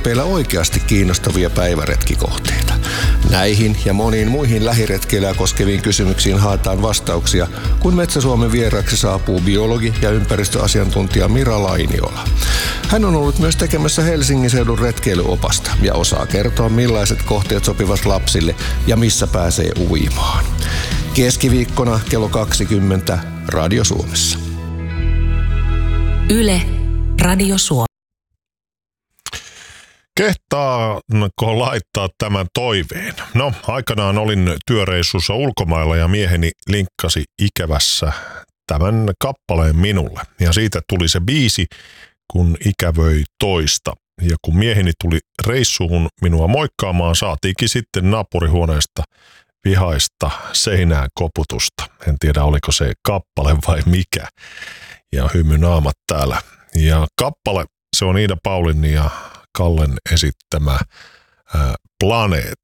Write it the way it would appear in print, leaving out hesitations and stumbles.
tyypeillä oikeasti kiinnostavia päiväretkikohteita. Näihin ja moniin muihin lähiretkeilyä koskeviin kysymyksiin haetaan vastauksia, kun Metsä-Suomen vieraaksi saapuu biologi ja ympäristöasiantuntija Mira Lainiola. Hän on ollut myös tekemässä Helsingin seudun retkeilyopasta ja osaa kertoa, millaiset kohteet sopivat lapsille ja missä pääsee uimaan. Keskiviikkona kello 20 Radio Suomessa. Yle, Radio Suomi. Kehtaanko laittaa tämän toiveen? No, aikanaan olin työreissussa ulkomailla ja mieheni linkkasi ikävässä tämän kappaleen minulle. Ja siitä tuli se biisi, kun ikävöi toista. Ja kun mieheni tuli reissuun minua moikkaamaan, saatiinkin sitten naapurihuoneesta vihaista seinään koputusta. En tiedä, oliko se kappale vai mikä. Ja hymynaamat täällä. Ja kappale, se on Iida Paulin ja Kallen esittämä Planeet.